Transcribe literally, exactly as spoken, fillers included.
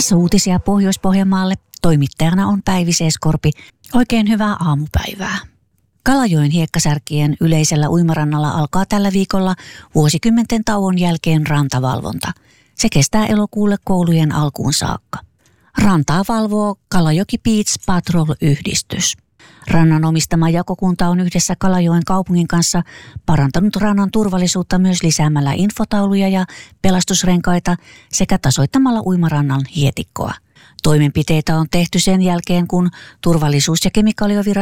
Tässä uutisia Pohjois-Pohjanmaalle. Toimittajana on Päivi Seeskorpi. Oikein hyvää aamupäivää. Kalajoen hiekkasärkien yleisellä uimarannalla alkaa tällä viikolla vuosikymmenten tauon jälkeen rantavalvonta. Se kestää elokuulle koulujen alkuun saakka. Rantaa valvoo Kalajoki Beach Patrol-yhdistys. Rannan omistama jakokunta on yhdessä Kalajoen kaupungin kanssa parantanut rannan turvallisuutta myös lisäämällä infotauluja ja pelastusrenkaita sekä tasoittamalla uimarannan hietikkoa. Toimenpiteitä on tehty sen jälkeen, kun Turvallisuus- ja kemikaalivirasto